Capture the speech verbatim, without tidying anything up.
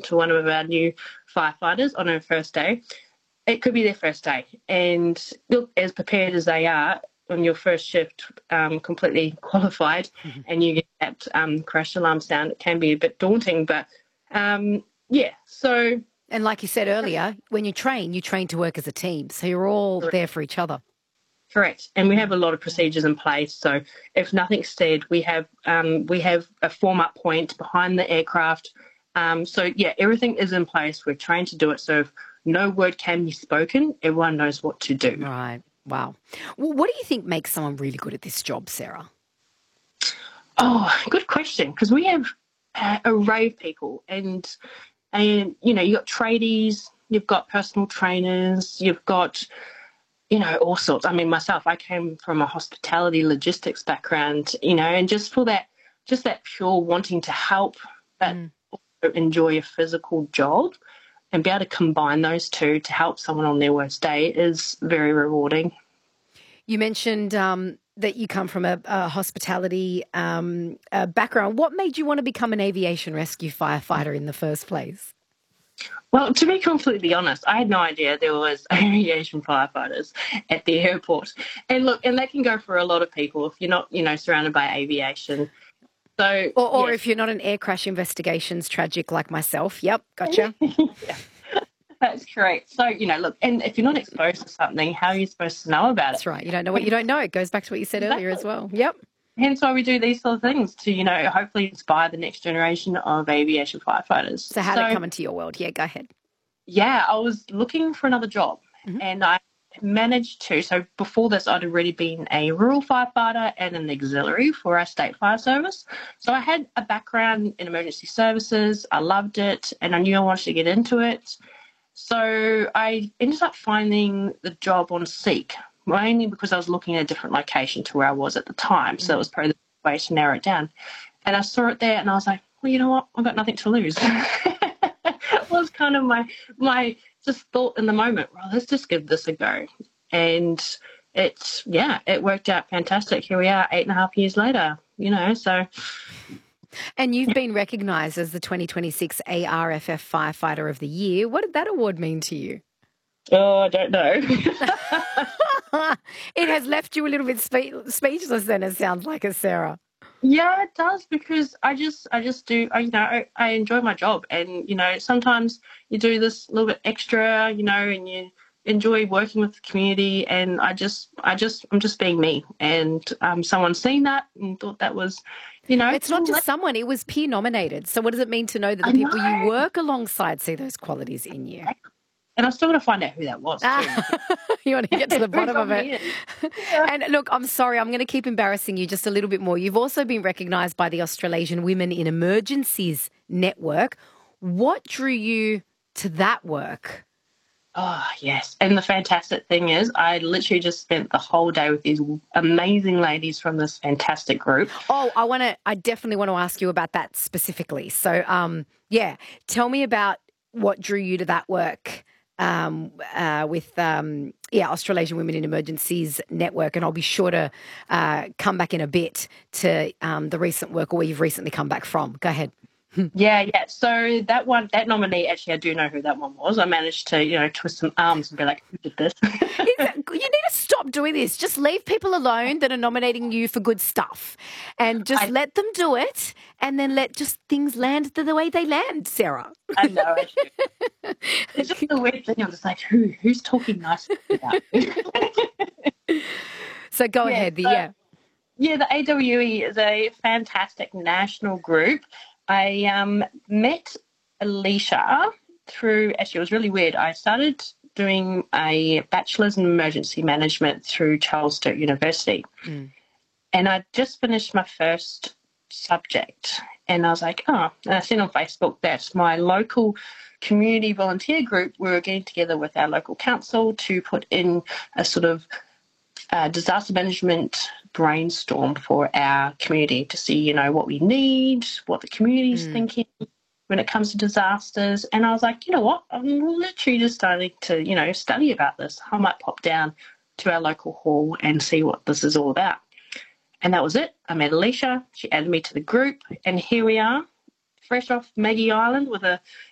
to one of our new firefighters on her first day, it could be their first day. And look, as prepared as they are on your first shift, um, completely qualified, mm-hmm. and you get that um, crash alarm sound, it can be a bit daunting. But, um, yeah, so... And like you said earlier, when you train, you train to work as a team. So you're all Correct. There for each other. Correct. And we have a lot of procedures in place. So if nothing's said, we have um, we have a form-up point behind the aircraft. Um, so, yeah, everything is in place. We're trained to do it. So if no word can be spoken, everyone knows what to do. Right. Wow. Well, what do you think makes someone really good at this job, Sarah? Oh, good question. Because we have an array of people. And, and you know, you've got tradies, you've got personal trainers, you've got... you know, all sorts. I mean, myself, I came from a hospitality logistics background, you know, and just for that, just that pure wanting to help, but mm. also enjoy a physical job and be able to combine those two to help someone on their worst day is very rewarding. You mentioned um, that you come from a, a hospitality um, a background. What made you want to become an aviation rescue firefighter in the first place? Well, to be completely honest, I had no idea there was aviation firefighters at the airport. And look, and that can go for a lot of people if you're not, you know, surrounded by aviation. So, Or, or yes. if you're not an air crash investigations tragic like myself. Yep, gotcha. Yeah, that's correct. So, you know, look, and if you're not exposed to something, how are you supposed to know about it? That's right. You don't know what you don't know. It goes back to what you said Exactly. earlier as well. Yep. Hence why we do these sort of things to, you know, hopefully inspire the next generation of aviation firefighters. So how so, did it come into your world? Yeah, go ahead. Yeah, I was looking for another job mm-hmm. and I managed to. So before this, I'd already been a rural firefighter and an auxiliary for our state fire service. So I had a background in emergency services. I loved it and I knew I wanted to get into it. So I ended up finding the job on Seek, mainly because I was looking at a different location to where I was at the time. So mm-hmm. that was probably the way to narrow it down. And I saw it there and I was like, well, you know what? I've got nothing to lose. It was kind of my my just thought in the moment, well, let's just give this a go. And it's, yeah, it worked out fantastic. Here we are eight and a half years later, you know, so. And you've been recognised as the twenty twenty-six A R F F Firefighter of the Year. What did that award mean to you? Oh, I don't know. It has left you a little bit spe- speechless then, it sounds like it, Sarah. Yeah, it does, because I just, I just do, I, you know, I, I enjoy my job, and, you know, sometimes you do this little bit extra, you know, and you enjoy working with the community, and I just, I just, I'm just being me, and um, someone seen that and thought that was, you know. It's not just someone, it was peer nominated. So what does it mean to know that the I people know. you work alongside see those qualities in you? And I'm still going to find out who that was. You want to get to the bottom of it. Yeah. And look, I'm sorry, I'm going to keep embarrassing you just a little bit more. You've also been recognised by the Australasian Women in Emergencies Network. What drew you to that work? Oh, yes. And the fantastic thing is I literally just spent the whole day with these amazing ladies from this fantastic group. Oh, I want to, I definitely want to ask you about that specifically. So, um, yeah, tell me about what drew you to that work. Um, uh, with um, yeah, Australasian Women in Emergencies Network, and I'll be sure to uh, come back in a bit to um, the recent work or where you've recently come back from. Go ahead. Yeah, yeah. So that one, that nominee, actually, I do know who that one was. I managed to, you know, twist some arms and be like, who did this? You need to stop doing this. Just leave people alone that are nominating you for good stuff, and just I, let them do it, and then let just things land the, the way they land, Sarah. I know. I it's just a weird thing. I'm just like, who, who's talking nice about? So go yeah, ahead. The, so, yeah. Yeah, the A W E is a fantastic national group. I um, met Alicia through, actually, it was really weird. I started doing a bachelor's in emergency management through Charles Sturt University. Mm. And I just finished my first subject. And I was like, oh, and I seen on Facebook that my local community volunteer group, we were getting together with our local council to put in a sort of uh, disaster management brainstorm for our community to see, you know, what we need, what the community's mm. thinking when it comes to disasters. And I was like, you know what, I'm literally just starting to, you know, study about this. I might pop down to our local hall and see what this is all about. And that was it. I met Alicia. She added me to the group. And here we are, fresh off Maggie Island with a